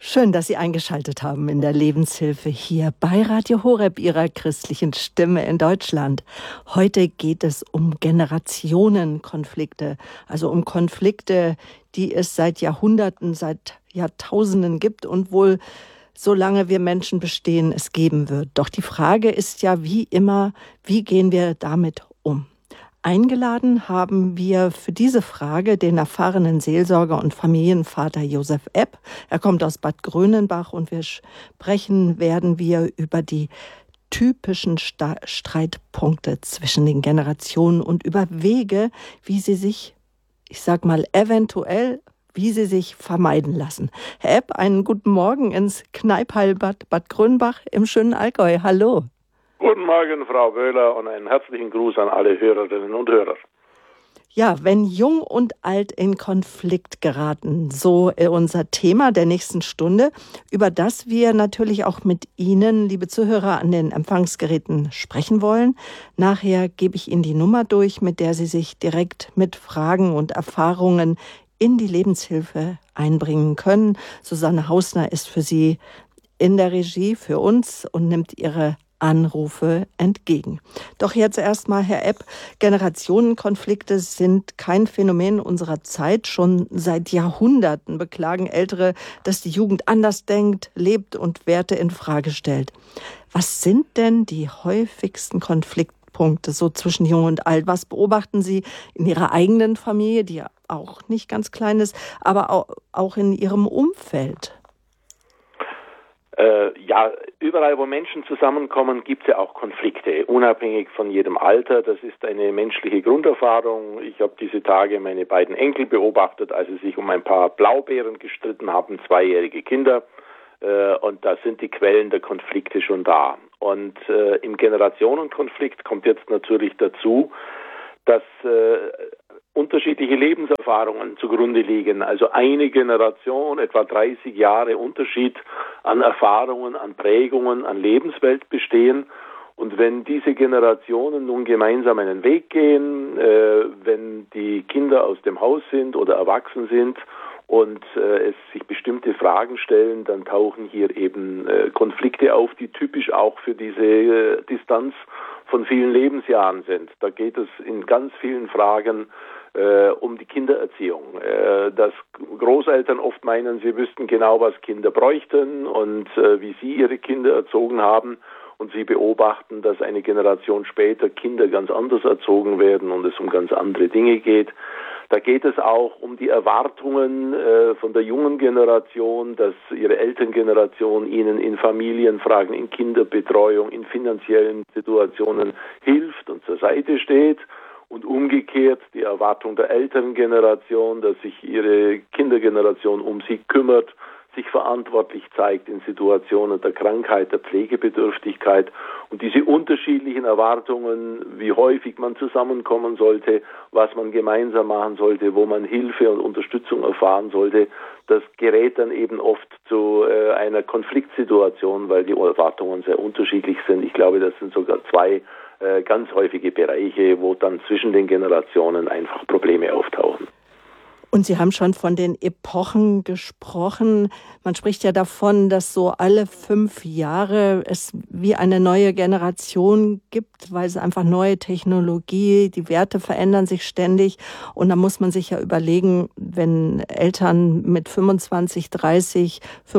Schön, dass Sie eingeschaltet haben in der Lebenshilfe hier bei Radio Horeb, Ihrer christlichen Stimme in Deutschland. Heute geht es um Generationenkonflikte, also um Konflikte, die es seit Jahrhunderten, seit Jahrtausenden gibt und wohl, solange wir Menschen bestehen, es geben wird. Doch die Frage ist ja wie immer, wie gehen wir damit um? Eingeladen haben wir für diese Frage den erfahrenen Seelsorger und Familienvater Josef Epp. Er kommt aus Bad Grönenbach und werden wir über die typischen Streitpunkte zwischen den Generationen und über Wege, wie sie sich, wie sie sich vermeiden lassen. Herr Epp, einen guten Morgen ins Kneippheilbad Bad Grönenbach im schönen Allgäu. Hallo. Guten Morgen, Frau Wöhler, und einen herzlichen Gruß an alle Hörerinnen und Hörer. Ja, wenn Jung und Alt in Konflikt geraten, so unser Thema der nächsten Stunde, über das wir natürlich auch mit Ihnen, liebe Zuhörer, an den Empfangsgeräten sprechen wollen. Nachher gebe ich Ihnen die Nummer durch, mit der Sie sich direkt mit Fragen und Erfahrungen in die Lebenshilfe einbringen können. Susanne Hausner ist für Sie in der Regie für uns und nimmt Ihre Anrufe entgegen. Doch jetzt erstmal, Herr Epp, Generationenkonflikte sind kein Phänomen unserer Zeit. Schon seit Jahrhunderten beklagen Ältere, dass die Jugend anders denkt, lebt und Werte in Frage stellt. Was sind denn die häufigsten Konfliktpunkte so zwischen Jung und Alt? Was beobachten Sie in Ihrer eigenen Familie, die ja auch nicht ganz klein ist, aber auch in Ihrem Umfeld? Ja, überall, wo Menschen zusammenkommen, gibt es ja auch Konflikte, unabhängig von jedem Alter. Das ist eine menschliche Grunderfahrung. Ich habe diese Tage meine beiden Enkel beobachtet, als sie sich um ein paar Blaubeeren gestritten haben, 2-jährige Kinder. Und da sind die Quellen der Konflikte schon da. Und im Generationenkonflikt kommt jetzt natürlich dazu, dass unterschiedliche Lebenserfahrungen zugrunde liegen. Also eine Generation, etwa 30 Jahre Unterschied an Erfahrungen, an Prägungen, an Lebenswelt bestehen. Und wenn diese Generationen nun gemeinsam einen Weg gehen, wenn die Kinder aus dem Haus sind oder erwachsen sind und es sich bestimmte Fragen stellen, dann tauchen hier eben Konflikte auf, die typisch auch für diese Distanz von vielen Lebensjahren sind. Da geht es in ganz vielen Fragen um die Kindererziehung. Dass Großeltern oft meinen, sie wüssten genau, was Kinder bräuchten und wie sie ihre Kinder erzogen haben. Und sie beobachten, dass eine Generation später Kinder ganz anders erzogen werden und es um ganz andere Dinge geht. Da geht es auch um die Erwartungen von der jungen Generation, dass ihre Elterngeneration ihnen in Familienfragen, in Kinderbetreuung, in finanziellen Situationen hilft und zur Seite steht. Und umgekehrt die Erwartung der Elterngeneration, dass sich ihre Kindergeneration um sie kümmert, sich verantwortlich zeigt in Situationen der Krankheit, der Pflegebedürftigkeit. Und diese unterschiedlichen Erwartungen, wie häufig man zusammenkommen sollte, was man gemeinsam machen sollte, wo man Hilfe und Unterstützung erfahren sollte, das gerät dann eben oft zu einer Konfliktsituation, weil die Erwartungen sehr unterschiedlich sind. Ich glaube, das sind sogar zwei ganz häufige Bereiche, wo dann zwischen den Generationen einfach Probleme auftauchen. Und Sie haben schon von den Epochen gesprochen. Man spricht ja davon, dass so alle 5 Jahre es wie eine neue Generation gibt, weil es einfach neue Technologie, die Werte verändern sich ständig. Und da muss man sich ja überlegen, wenn Eltern mit 25, 30,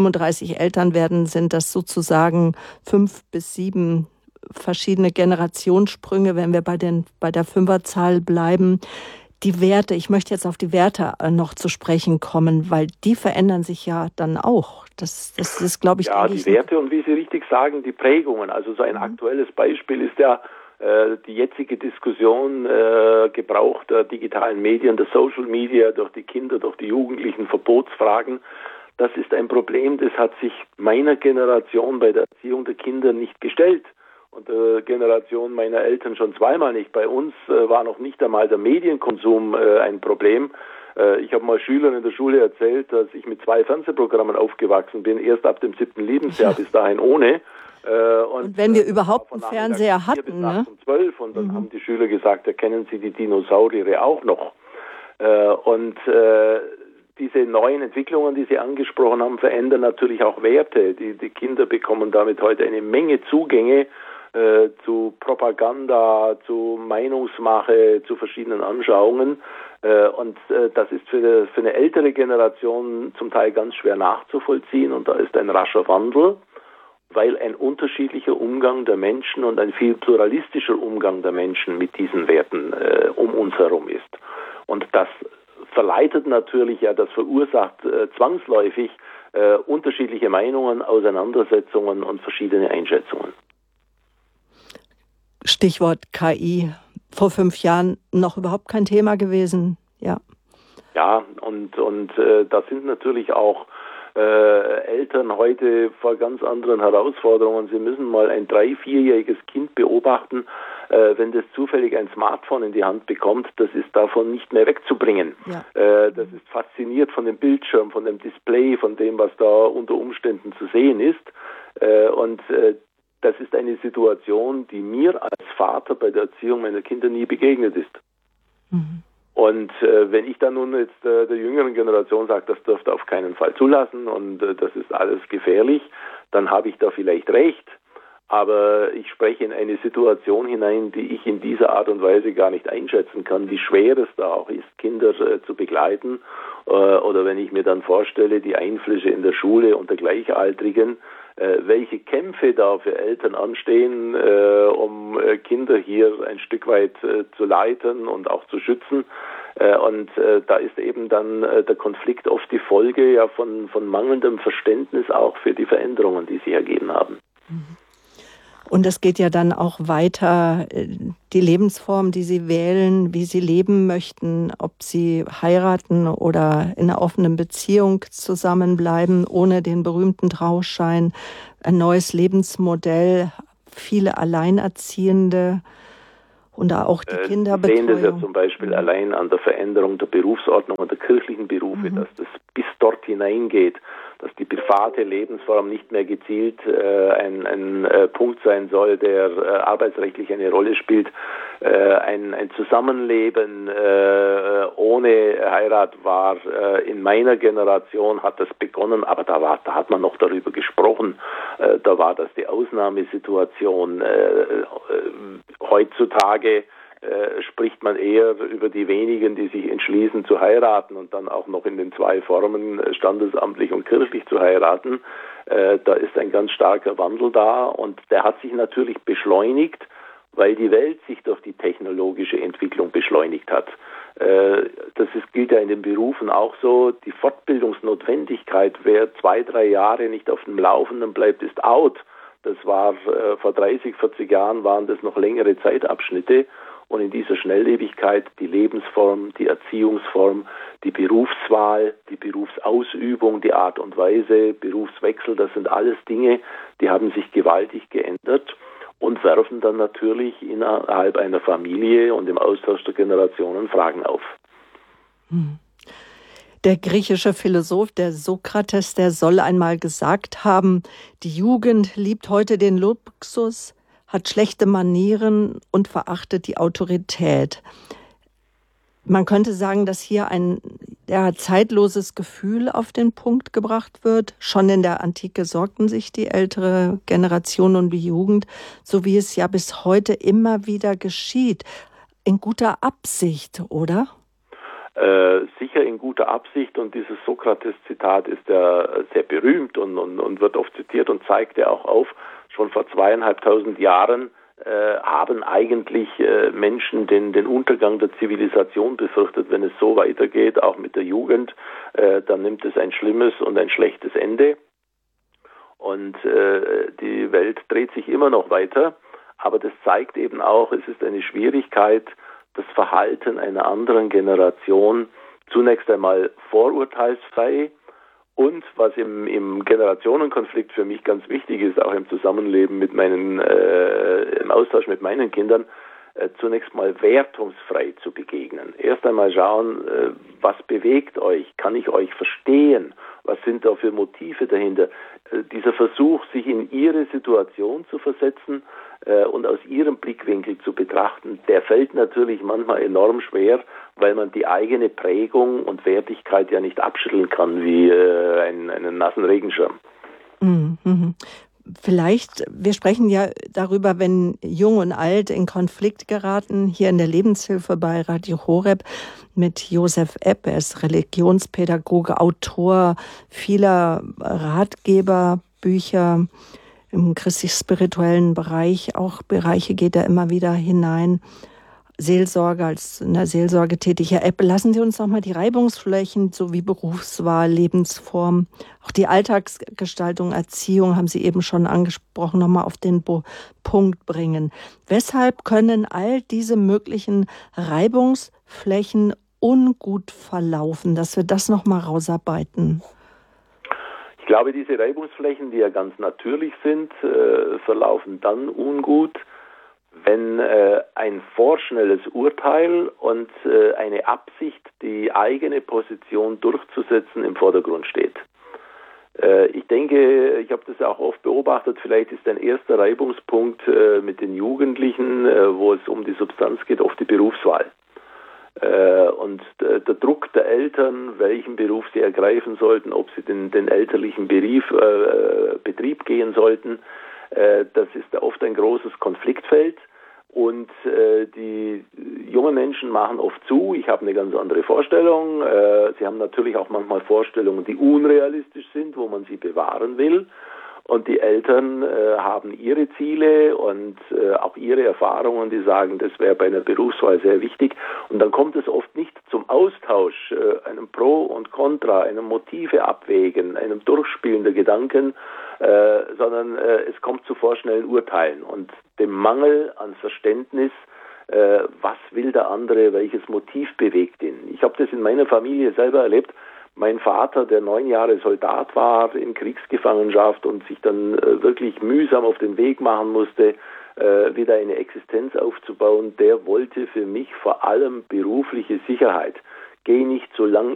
35 Eltern werden, sind das sozusagen 5 bis 7 verschiedene Generationssprünge, wenn wir bei der Fünferzahl bleiben. Die Werte, ich möchte jetzt auf die Werte noch zu sprechen kommen, weil die verändern sich ja dann auch. Das ist, glaube ich, ja, die Werte und wie Sie richtig sagen, die Prägungen. Also so ein aktuelles Beispiel ist ja die jetzige Diskussion Gebrauch der digitalen Medien, der Social Media durch die Kinder, durch die Jugendlichen, Verbotsfragen. Das ist ein Problem, das hat sich meiner Generation bei der Erziehung der Kinder nicht gestellt. Und der Generation meiner Eltern schon zweimal nicht. Bei uns war noch nicht einmal der Medienkonsum ein Problem. Ich habe mal Schülern in der Schule erzählt, dass ich mit 2 Fernsehprogrammen aufgewachsen bin, erst ab dem 7. Lebensjahr, bis dahin ohne. Und wenn wir überhaupt einen Fernseher hatten, ne? 12, und dann haben die Schüler gesagt, erkennen Sie die Dinosaurier auch noch. Und diese neuen Entwicklungen, die Sie angesprochen haben, verändern natürlich auch Werte. Die Kinder bekommen damit heute eine Menge Zugänge zu Propaganda, zu Meinungsmache, zu verschiedenen Anschauungen. Und das ist für eine ältere Generation zum Teil ganz schwer nachzuvollziehen. Und da ist ein rascher Wandel, weil ein unterschiedlicher Umgang der Menschen und ein viel pluralistischer Umgang der Menschen mit diesen Werten um uns herum ist. Und das verleitet natürlich, das verursacht zwangsläufig unterschiedliche Meinungen, Auseinandersetzungen und verschiedene Einschätzungen. Stichwort KI. Vor 5 Jahren noch überhaupt kein Thema gewesen. Ja. Ja, und da sind natürlich auch Eltern heute vor ganz anderen Herausforderungen. Sie müssen mal ein 3-, 4-jähriges Kind beobachten, wenn das zufällig ein Smartphone in die Hand bekommt, das ist davon nicht mehr wegzubringen. Ja. Das ist fasziniert von dem Bildschirm, von dem Display, von dem, was da unter Umständen zu sehen ist. Und das ist eine Situation, die mir als Vater bei der Erziehung meiner Kinder nie begegnet ist. Mhm. Und wenn ich dann nun jetzt der jüngeren Generation sage, das dürft ihr auf keinen Fall zulassen und das ist alles gefährlich, dann habe ich da vielleicht recht. Aber ich spreche in eine Situation hinein, die ich in dieser Art und Weise gar nicht einschätzen kann, wie schwer es da auch ist, Kinder zu begleiten. Oder wenn ich mir dann vorstelle, die Einflüsse in der Schule unter Gleichaltrigen, welche Kämpfe da für Eltern anstehen, um Kinder hier ein Stück weit zu leiten und auch zu schützen. Und da ist eben dann der Konflikt oft die Folge von mangelndem Verständnis auch für die Veränderungen, die sich ergeben haben. Und es geht ja dann auch weiter, die Lebensform, die Sie wählen, wie Sie leben möchten, ob Sie heiraten oder in einer offenen Beziehung zusammenbleiben, ohne den berühmten Trauschein, ein neues Lebensmodell, viele Alleinerziehende und auch die Kinderbetreuung. Wir sehen das ja zum Beispiel allein an der Veränderung der Berufsordnung und der kirchlichen Berufe, dass das bis dort hineingeht, dass die private Lebensform nicht mehr gezielt ein Punkt sein soll, der arbeitsrechtlich eine Rolle spielt. Ein Zusammenleben ohne Heirat war in meiner Generation, hat das begonnen, aber da hat man noch darüber gesprochen. Da war das die Ausnahmesituation. Heutzutage spricht man eher über die wenigen, die sich entschließen zu heiraten und dann auch noch in den 2 Formen, standesamtlich und kirchlich zu heiraten. Da ist ein ganz starker Wandel da und der hat sich natürlich beschleunigt, weil die Welt sich durch die technologische Entwicklung beschleunigt hat. Gilt ja in den Berufen auch so, die Fortbildungsnotwendigkeit, wer 2, 3 Jahre nicht auf dem Laufenden bleibt, ist out. Das war vor 30, 40 Jahren waren das noch längere Zeitabschnitte. Und in dieser Schnelllebigkeit die Lebensform, die Erziehungsform, die Berufswahl, die Berufsausübung, die Art und Weise, Berufswechsel, das sind alles Dinge, die haben sich gewaltig geändert und werfen dann natürlich innerhalb einer Familie und im Austausch der Generationen Fragen auf. Der griechische Philosoph, der Sokrates, der soll einmal gesagt haben, die Jugend liebt heute den Luxus, hat schlechte Manieren und verachtet die Autorität. Man könnte sagen, dass hier ein zeitloses Gefühl auf den Punkt gebracht wird. Schon in der Antike sorgten sich die ältere Generation um die Jugend, so wie es ja bis heute immer wieder geschieht. In guter Absicht, oder? Sicher in guter Absicht, und dieses Sokrates-Zitat ist ja sehr berühmt und wird oft zitiert und zeigt ja auch auf, schon vor 2.500 Jahren haben eigentlich Menschen den Untergang der Zivilisation befürchtet. Wenn es so weitergeht, auch mit der Jugend, dann nimmt es ein schlimmes und ein schlechtes Ende. Und die Welt dreht sich immer noch weiter, aber das zeigt eben auch, es ist eine Schwierigkeit, das Verhalten einer anderen Generation zunächst einmal vorurteilsfrei und, was im Generationenkonflikt für mich ganz wichtig ist, auch im Zusammenleben mit im Austausch mit meinen Kindern, zunächst mal wertungsfrei zu begegnen. Erst einmal schauen, was bewegt euch? Kann ich euch verstehen? Was sind da für Motive dahinter? Dieser Versuch, sich in ihre Situation zu versetzen und aus ihrem Blickwinkel zu betrachten, der fällt natürlich manchmal enorm schwer, weil man die eigene Prägung und Wertigkeit ja nicht abschütteln kann wie einen nassen Regenschirm. Mhm. Vielleicht, wir sprechen ja darüber, wenn Jung und Alt in Konflikt geraten, hier in der Lebenshilfe bei Radio Horeb mit Josef Epp. Er ist Religionspädagoge, Autor vieler Ratgeberbücher im christlich-spirituellen Bereich. Auch Bereiche geht er immer wieder hinein. Seelsorge, als in der Seelsorge tätig. Herr Epp, lassen Sie uns noch mal die Reibungsflächen sowie Berufswahl, Lebensform, auch die Alltagsgestaltung, Erziehung, haben Sie eben schon angesprochen, noch mal auf den Punkt bringen. Weshalb können all diese möglichen Reibungsflächen ungut verlaufen, dass wir das noch mal rausarbeiten? Ich glaube, diese Reibungsflächen, die ja ganz natürlich sind, verlaufen dann ungut, wenn ein vorschnelles Urteil und eine Absicht, die eigene Position durchzusetzen, im Vordergrund steht. Ich denke, ich habe das auch oft beobachtet, vielleicht ist ein erster Reibungspunkt mit den Jugendlichen, wo es um die Substanz geht, oft die Berufswahl. Und der Druck der Eltern, welchen Beruf sie ergreifen sollten, ob sie den elterlichen Betrieb gehen sollten, das ist oft ein großes Konfliktfeld. Und die jungen Menschen machen oft zu, ich habe eine ganz andere Vorstellung. Sie haben natürlich auch manchmal Vorstellungen, die unrealistisch sind, wo man sie bewahren will. Und die Eltern haben ihre Ziele und auch ihre Erfahrungen, die sagen, das wäre bei einer Berufswahl sehr wichtig. Und dann kommt es oft nicht zum Austausch, einem Pro und Contra, einem Motive abwägen, einem Durchspielen der Gedanken, sondern es kommt zu vorschnellen Urteilen und dem Mangel an Verständnis, was will der andere, welches Motiv bewegt ihn. Ich habe das in meiner Familie selber erlebt. Mein Vater, der 9 Jahre Soldat war in Kriegsgefangenschaft und sich dann wirklich mühsam auf den Weg machen musste, wieder eine Existenz aufzubauen, der wollte für mich vor allem berufliche Sicherheit. Geh nicht so lang